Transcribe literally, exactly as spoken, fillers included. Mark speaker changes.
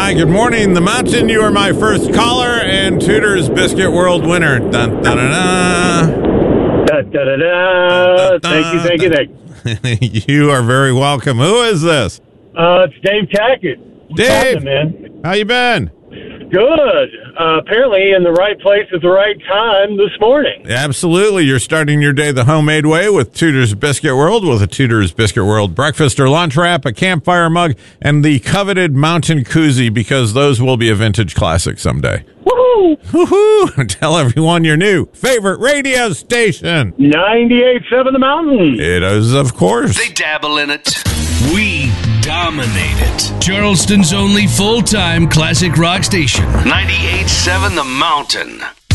Speaker 1: Hi, good morning. The Mountain, you are my first caller and Tudor's Biscuit World winner. Dun, dun, dun, dun.
Speaker 2: Da, da, da, da. Thank you, thank you, thank you.
Speaker 1: You are very welcome. Who is this?
Speaker 2: Uh, it's Dave Tackett.
Speaker 1: Dave,
Speaker 2: man.
Speaker 1: How you been?
Speaker 2: Good. Uh, apparently in the right place at the right time this morning.
Speaker 1: Absolutely. You're starting your day the homemade way with Tudor's Biscuit World with a Tudor's Biscuit World breakfast or lunch wrap, a campfire mug, and the coveted Mountain Koozie, because those will be a vintage classic someday.
Speaker 2: Woohoo!
Speaker 1: Woohoo! Tell everyone your new favorite radio station.
Speaker 2: ninety-eight point seven The Mountain.
Speaker 1: It is, of course.
Speaker 3: They dabble in it. We dominate it. Charleston's only full-time classic rock station. ninety-eight point seven The Mountain.